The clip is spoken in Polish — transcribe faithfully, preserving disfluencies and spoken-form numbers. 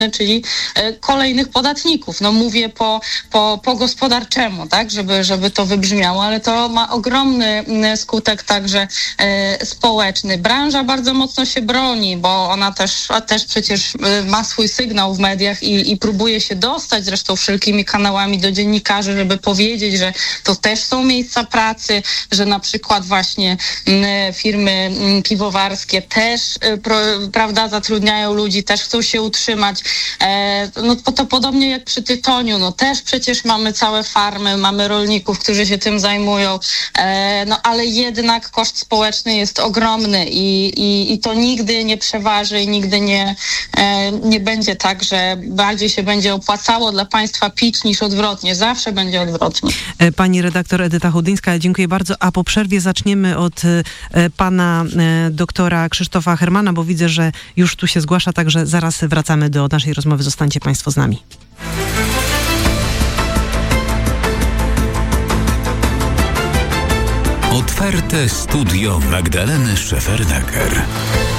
czyli kolejnych podatników. No mówię po, po, po gospodarczemu, tak, żeby, żeby to wybrzmiało, ale to ma ogromny skutek także e, społeczny. Branża bardzo mocno się broni, bo ona też, też przecież ma swój sygnał w mediach i, i próbuje się dostać zresztą wszelkimi kanałami do dziennikarzy, żeby powiedzieć, że to też są miejsca pracy, że na przykład właśnie m, firmy m, piwowarskie też e, pro, prawda, zatrudniają ludzi, też chcą się utrzymać. E, no to podobnie jak przy tytoniu, no też przecież mamy całe farmy, mamy rolników, którzy się tym zajmują, e, no ale jednak koszt społeczny jest ogromny i, i, i to nigdy nie przeważy i nigdy nie, e, nie będzie tak, że bardziej się będzie opłacało dla państwa pić niż odwrotnie. Zawsze będzie odwrotnie. Pani redaktor Edyta Chudyńska, dziękuję bardzo, a po przerwie zaczniemy od e, pana e, doktora Krzysztofa Hermana, bo widzę, że już tu się zgłasza, także zaraz wracamy do naszej rozmowy. Zostańcie państwo z nami. Otwarte studio Magdaleny Szefernaker.